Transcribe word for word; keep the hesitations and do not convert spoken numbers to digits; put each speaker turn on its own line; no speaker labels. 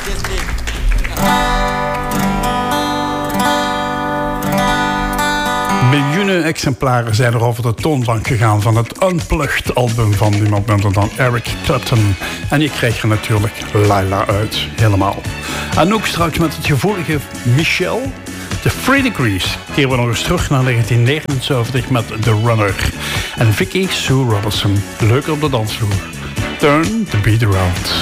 Miljoenen exemplaren zijn er over de toonbank gegaan van het Unplugged album van niemand minder dan Eric Clapton. En je kreeg er natuurlijk Laila uit, helemaal. En ook straks met het gevoelige Michelle. The Three Degrees keren we nog eens terug naar negentien negenenzeventig met The Runner. En Vicky Sue Robertson, leuk op de dansvloer. Turn the beat around.